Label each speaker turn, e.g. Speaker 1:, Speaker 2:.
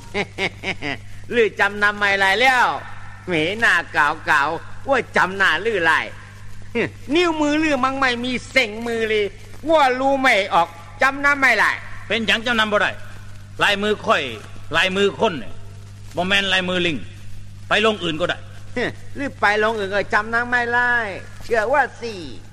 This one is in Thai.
Speaker 1: ลือจำนำไม่ไรแล้วเหมหน้าเก่าว่าจำหน้าลือไรนิ้วมือลือมังไม่มีเส่งมือเลยว่ารู้ไม่ออกจำนำไม่ไร
Speaker 2: เป็นหยังจำนำบ่ได้ลายมือค่อยลายมือคนเนี่ยบ่แม่นลายมือลิงไปลงอื่นก็ได้
Speaker 1: ลือไปลงอื่นก็จำนำไม่ไรเชื่อว่าสิ